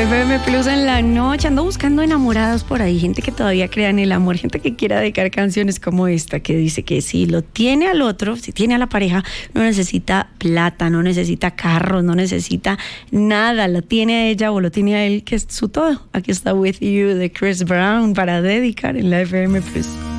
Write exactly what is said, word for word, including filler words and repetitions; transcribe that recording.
F M Plus en la noche. Ando buscando enamorados por ahí, gente que todavía crea en el amor, gente que quiera dedicar canciones como esta, que dice que si lo tiene al otro, si tiene a la pareja, no necesita plata, no necesita carros, no necesita nada, lo tiene a ella o lo tiene a él, que es su todo. Aquí está With You de Chris Brown para dedicar en la F M Plus.